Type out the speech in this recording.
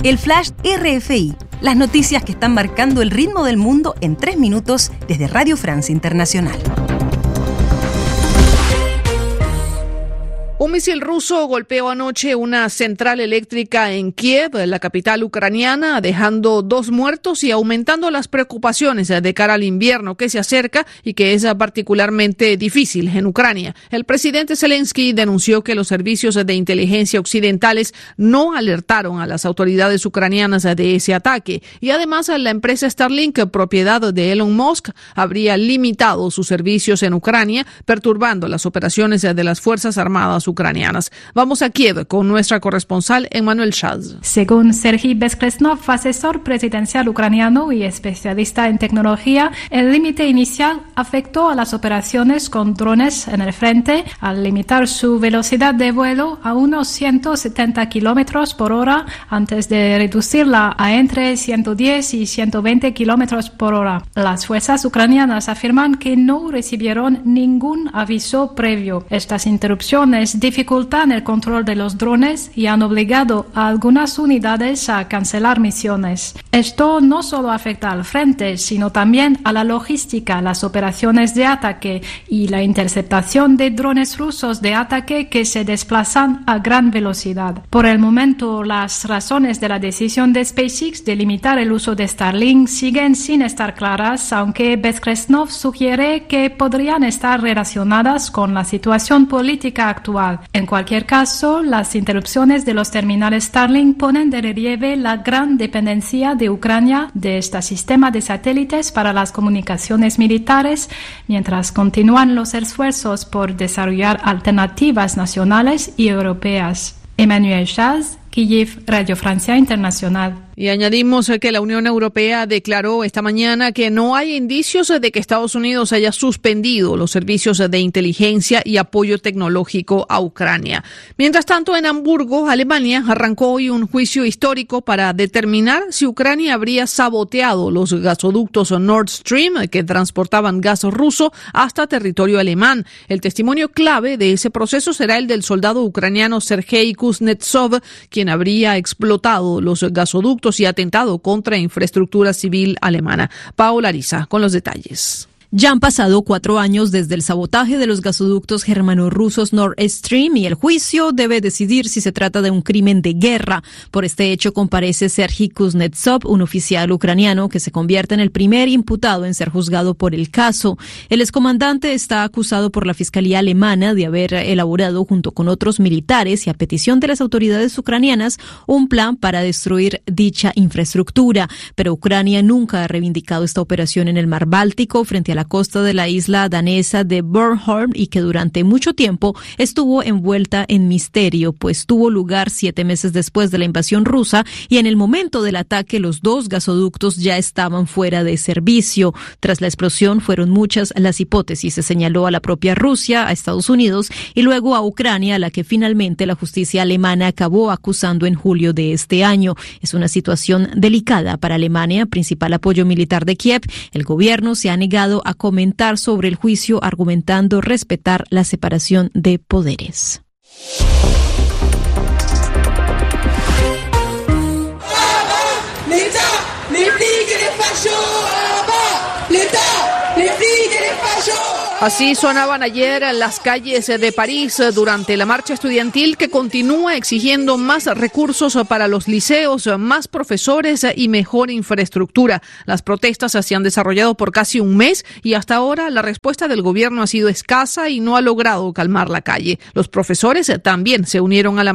El Flash RFI, las noticias que están marcando el ritmo del mundo en 3 minutos desde Radio France Internacional. Un misil ruso golpeó anoche una central eléctrica en Kiev, la capital ucraniana, dejando 2 muertos y aumentando las preocupaciones de cara al invierno que se acerca y que es particularmente difícil en Ucrania. El presidente Zelensky denunció que los servicios de inteligencia occidentales no alertaron a las autoridades ucranianas de ese ataque y además la empresa Starlink, propiedad de Elon Musk, habría limitado sus servicios en Ucrania, perturbando las operaciones de las Fuerzas Armadas ucranianas. Vamos a Kiev con nuestra corresponsal Emmanuel Chaz. Según Serhiy Bezkresnov, asesor presidencial ucraniano y especialista en tecnología, el límite inicial afectó a las operaciones con drones en el frente al limitar su velocidad de vuelo a unos 170 kilómetros por hora antes de reducirla a entre 110 y 120 kilómetros por hora. Las fuerzas ucranianas afirman que no recibieron ningún aviso previo. Estas interrupciones dificultan el control de los drones y han obligado a algunas unidades a cancelar misiones. Esto no solo afecta al frente, sino también a la logística, las operaciones de ataque y la interceptación de drones rusos de ataque que se desplazan a gran velocidad. Por el momento, las razones de la decisión de SpaceX de limitar el uso de Starlink siguen sin estar claras, aunque Bezkresnov sugiere que podrían estar relacionadas con la situación política actual. En cualquier caso, las interrupciones de los terminales Starlink ponen de relieve la gran dependencia de Ucrania de este sistema de satélites para las comunicaciones militares, mientras continúan los esfuerzos por desarrollar alternativas nacionales y europeas. Emmanuel Chaz, Kyiv, Radio Francia Internacional. Y añadimos que la Unión Europea declaró esta mañana que no hay indicios de que Estados Unidos haya suspendido los servicios de inteligencia y apoyo tecnológico a Ucrania. Mientras tanto, en Hamburgo, Alemania, arrancó hoy un juicio histórico para determinar si Ucrania habría saboteado los gasoductos Nord Stream que transportaban gas ruso hasta territorio alemán. El testimonio clave de ese proceso será el del soldado ucraniano Sergei Kuznetsov, quien habría explotado los gasoductos y atentado contra infraestructura civil alemana. Paola Ariza con los detalles. Ya han pasado 4 años desde el sabotaje de los gasoductos germano-rusos Nord Stream y el juicio debe decidir si se trata de un crimen de guerra. Por este hecho comparece Serhiy Kuznetsov, un oficial ucraniano que se convierte en el primer imputado en ser juzgado por el caso. El excomandante está acusado por la Fiscalía alemana de haber elaborado junto con otros militares y a petición de las autoridades ucranianas un plan para destruir dicha infraestructura. Pero Ucrania nunca ha reivindicado esta operación en el Mar Báltico frente a la costa de la isla danesa de Bornholm y que durante mucho tiempo estuvo envuelta en misterio, pues tuvo lugar 7 meses después de la invasión rusa y en el momento del ataque los 2 gasoductos ya estaban fuera de servicio. Tras la explosión fueron muchas las hipótesis. Se señaló a la propia Rusia, a Estados Unidos y luego a Ucrania, a la que finalmente la justicia alemana acabó acusando en julio de este año. Es una situación delicada para Alemania, principal apoyo militar de Kiev. El gobierno se ha negado a comentar sobre el juicio, argumentando respetar la separación de poderes. Así sonaban ayer en las calles de París durante la marcha estudiantil que continúa exigiendo más recursos para los liceos, más profesores y mejor infraestructura. Las protestas se han desarrollado por casi un mes y hasta ahora la respuesta del gobierno ha sido escasa y no ha logrado calmar la calle. Los profesores también se unieron a la